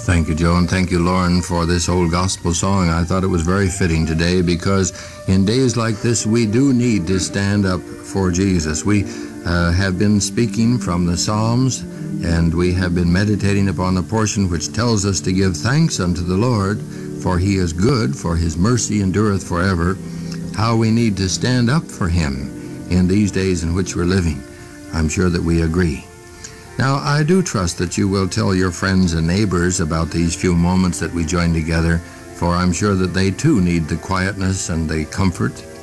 Thank you, Joe, and thank you, Lauren, for this old gospel song. I thought it was very fitting today because in days like this, we do need to stand up for Jesus. We have been speaking from the Psalms, and we have been meditating upon the portion which tells us to give thanks unto the Lord, for he is good, for his mercy endureth forever. How we need to stand up for him in these days in which we're living. I'm sure that we agree. Now, I do trust that you will tell your friends and neighbors about these few moments that we join together, for I'm sure that they too need the quietness and the comfort